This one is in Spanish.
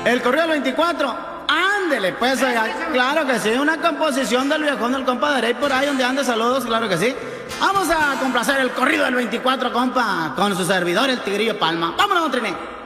El corrido del 24. Ándele, pues, oiga. Claro que sí, una composición del viejón del compa Derey por ahí donde ande, saludos, claro que sí. Vamos a complacer el corrido del 24, compa, con su servidor, el Tigrillo Palma. Vámonos, Triné.